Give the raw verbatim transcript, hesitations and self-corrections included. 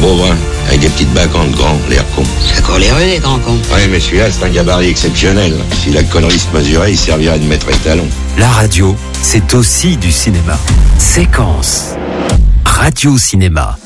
beau brun, avec des petites bacantes grands, l'air con. Ça court les rues, les grands cons. Ouais, mais celui-là, c'est un gabarit exceptionnel. Si la connerie se mesurait, il servirait de maître étalon. La radio, c'est aussi du cinéma. Séquence. Radio Cinéma.